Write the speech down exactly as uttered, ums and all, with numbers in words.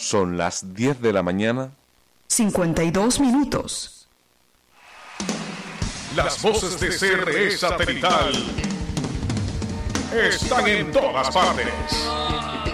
Son las diez de la mañana. cincuenta y dos minutos. Las voces de C R E Satelital están en todas partes.